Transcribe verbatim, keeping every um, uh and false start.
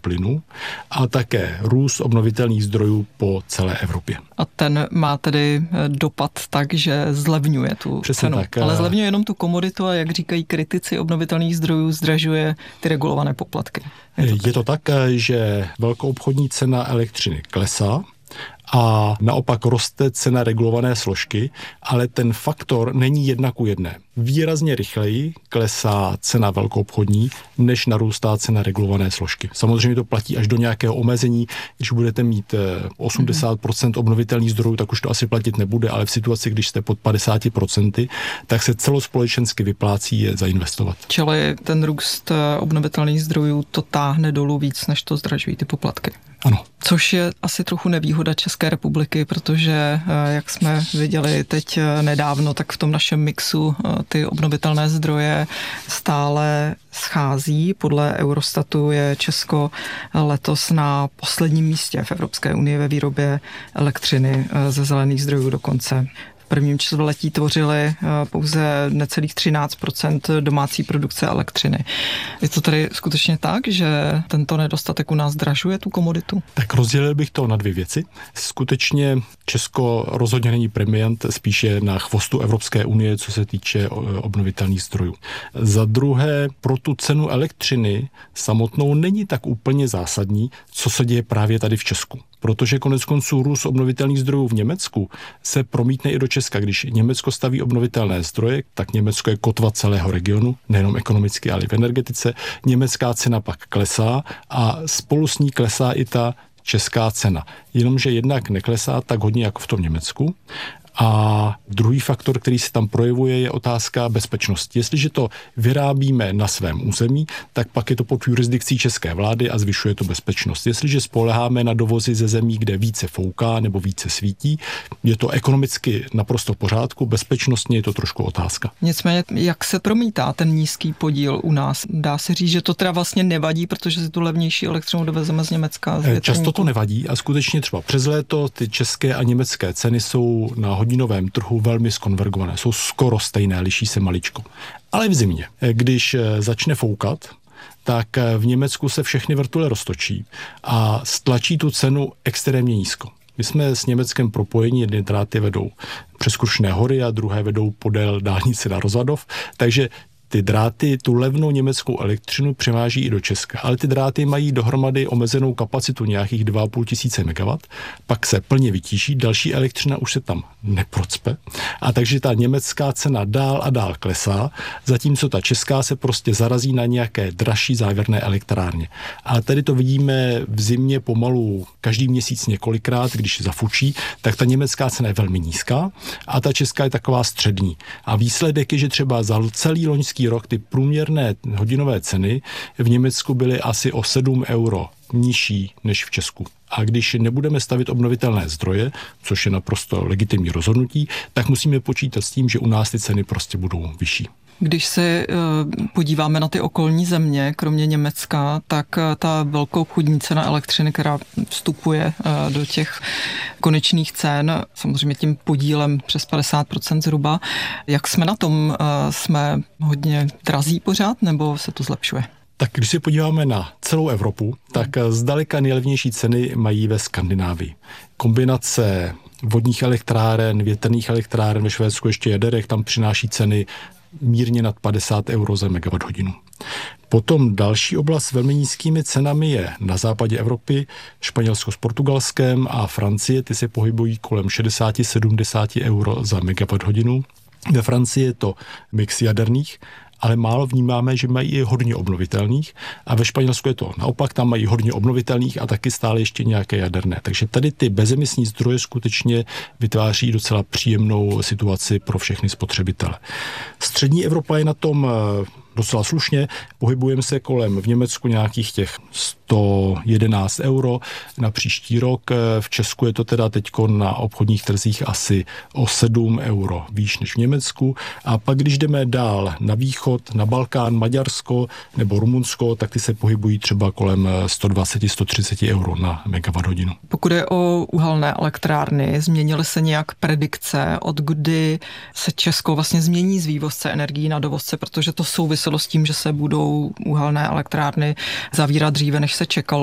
plynu a také růst obnovitelných zdrojů po celé Evropě. A ten má tedy dopad tak, že zlevňuje tu Přesně cenu. tak. Ale zlevňuje jenom tu komoditu a jak říkají kritici obnovitelných zdrojů, zdražuje ty regulované poplatky. Je to tak, Je to tak že velkoobchodní cena elektřiny klesá, a naopak roste cena regulované složky, ale ten faktor není jedna ku jedné. Výrazně rychleji klesá cena velkoobchodní, než narůstá cena regulované složky. Samozřejmě to platí až do nějakého omezení. Když budete mít osmdesát procent obnovitelných zdrojů, tak už to asi platit nebude, ale v situaci, když jste pod padesát procent, tak se celospolečensky vyplácí je zainvestovat. Čili ten růst obnovitelných zdrojů to táhne dolů víc, než to zdražují ty poplatky. Ano. Což je asi trochu nevýhoda České republiky, protože, jak jsme viděli teď nedávno, tak v tom našem mixu ty obnovitelné zdroje stále schází. Podle Eurostatu je Česko letos na posledním místě v Evropské unii ve výrobě elektřiny ze zelených zdrojů dokonce. V prvním čtvrtletí tvořily pouze necelých třináct procent domácí produkce elektřiny. Je to tedy skutečně tak, že tento nedostatek u nás zdražuje tu komoditu? Tak rozdělil bych to na dvě věci. Skutečně Česko rozhodně není premiant, spíše na chvostu Evropské unie, co se týče obnovitelných zdrojů. Za druhé, pro tu cenu elektřiny samotnou není tak úplně zásadní, co se děje právě tady v Česku. Protože konec konců růst obnovitelných zdrojů v Německu se promítne i do Česka. Když Německo staví obnovitelné zdroje, tak Německo je kotva celého regionu, nejenom ekonomicky, ale i v energetice. Německá cena pak klesá a spolu s ní klesá i ta česká cena. Jenomže jednak neklesá tak hodně jako v tom Německu. A druhý faktor, který se tam projevuje, je otázka bezpečnosti. Jestliže to vyrábíme na svém území, tak pak je to pod jurisdikcí české vlády a zvyšuje to bezpečnost. Jestliže spoléháme na dovozy ze zemí, kde více fouká nebo více svítí, je to ekonomicky naprosto v pořádku, bezpečnostně je to trošku otázka. Nicméně, jak se promítá ten nízký podíl u nás? Dá se říct, že to teda vlastně nevadí, protože si tu levnější elektřinu dovezeme z Německa? Z Často to nevadí a skutečně třeba přes léto ty české a německé ceny jsou na hodinovém trhu velmi skonvergované. Jsou skoro stejné, liší se maličko. Ale v zimě, když začne foukat, tak v Německu se všechny vrtule roztočí a stlačí tu cenu extrémně nízko. My jsme s Německem propojení, jedny dráty vedou přes Krušné hory a druhé vedou podél dálnice na Rozvadov, takže ty dráty tu levnou německou elektřinu převáží i do Česka, ale ty dráty mají dohromady omezenou kapacitu nějakých dva a půl tisíce megawatt, pak se plně vytíží, další elektřina už se tam neprocpe a takže ta německá cena dál a dál klesá, zatímco ta česká se prostě zarazí na nějaké dražší závěrné elektrárně. A tady to vidíme v zimě pomalu každý měsíc několikrát, když zafučí, tak ta německá cena je velmi nízká a ta česká je taková střední. A výsledek je, že třeba za celý loňský rok ty průměrné hodinové ceny v Německu byly asi o sedm euro nižší než v Česku. A když nebudeme stavit obnovitelné zdroje, což je naprosto legitimní rozhodnutí, tak musíme počítat s tím, že u nás ty ceny prostě budou vyšší. Když se podíváme na ty okolní země, kromě Německa, tak ta velkoobchodní cena elektřiny, která vstupuje do těch konečných cen, samozřejmě tím podílem přes padesát procent zhruba, jak jsme na tom? Jsme hodně drazí pořád, nebo se to zlepšuje? Tak když se podíváme na celou Evropu, tak zdaleka nejlevnější ceny mají ve Skandinávii. Kombinace vodních elektráren, větrných elektráren, ve Švédsku ještě jaderek, tam přináší ceny mírně nad padesát euro za megawatt hodinu. Potom další oblast s velmi nízkými cenami je na západě Evropy, Španělsko s Portugalskem a Francie, ty se pohybují kolem šedesát až sedmdesát euro za megawatt hodinu. Ve Francii je to mix jaderných, ale málo vnímáme, že mají i hodně obnovitelných a ve Španělsku je to naopak, tam mají hodně obnovitelných a taky stále ještě nějaké jaderné. Takže tady ty bezemisní zdroje skutečně vytváří docela příjemnou situaci pro všechny spotřebitele. Střední Evropa je na tom docela slušně, pohybujeme se kolem v Německu nějakých těch sto jedenáct euro na příští rok, v Česku je to teda teďko na obchodních trzích asi o sedm euro výš než v Německu a pak když jdeme dál na východ, na Balkán, Maďarsko nebo Rumunsko, tak ty se pohybují třeba kolem sto dvacet až sto třicet euro na megawatt hodinu. Pokud je o uhelné elektrárny, změnily se nějak predikce, od kdy se Česko vlastně změní z vývozce energií na dovozce, protože to souviselo s tím, že se budou uhelné elektrárny zavírat dříve, než se čekalo.